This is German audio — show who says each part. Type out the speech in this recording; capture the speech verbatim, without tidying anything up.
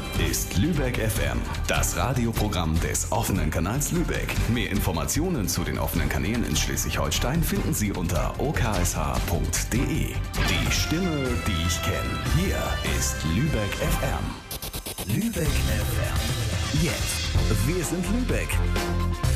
Speaker 1: ist Lübeck F M, das Radioprogramm des offenen Kanals Lübeck. Mehr Informationen zu den offenen Kanälen in Schleswig-Holstein finden Sie unter o k s h punkt d e. Die Stimme, die ich kenne. Hier ist Lübeck F M. Lübeck F M. Jetzt. Wir sind Lübeck.